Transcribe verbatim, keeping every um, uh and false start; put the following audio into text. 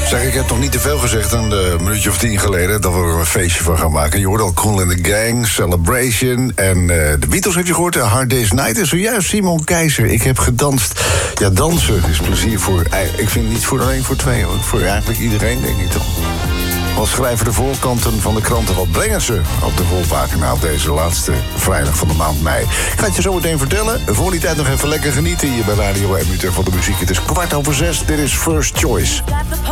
Zeg, ik heb toch niet te veel gezegd een uh, minuutje of tien geleden dat we er een feestje van gaan maken. Je hoorde al Cool in the Gang, Celebration en uh, de Beatles heb je gehoord, A Hard Day's Night. En zojuist Simon Keizer, ik heb gedanst. Ja, dansen is plezier voor, ik vind niet voor alleen voor twee hoor, voor eigenlijk iedereen denk ik toch. Wat schrijven de voorkanten van de kranten? Wat brengen ze op de voorpagina op deze laatste vrijdag van de maand mei? Ik ga het je zo meteen vertellen. Voor die tijd nog even lekker genieten hier bij Radio Emitter van de muziek. Het is kwart over zes, dit is First Choice.